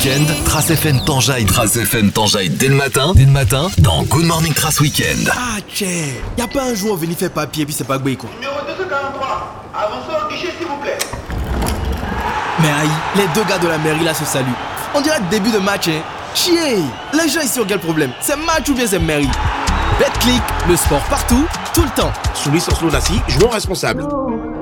week-end, Trace FM t'enjaille. Trace FM t'enjaille dès le matin, dans Good Morning Trace Weekend. Ah, tchè, y'a pas un jour venu faire papier puis c'est pas gbé quoi. Numéro 243, avancez au guichet s'il vous plaît. Mais aïe, les deux gars de la mairie là se saluent. On dirait le début de match, hein. Chier, les gens ici ont quel problème? C'est match ou bien c'est mairie? BetClick, le sport partout, tout le temps. Sous licence non assis, joueurs responsables.